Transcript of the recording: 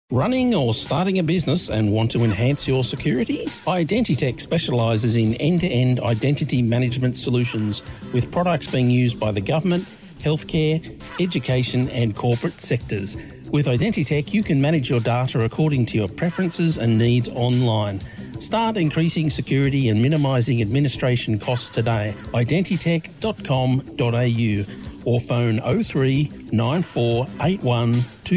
Running or starting a business and want to enhance your security? Identitech specialises in end-to-end identity management solutions with products being used by the government, healthcare, education and corporate sectors. With Identitech, you can manage your data according to your preferences and needs online. Start increasing security and minimising administration costs today. Identitech.com.au or phone 03 9481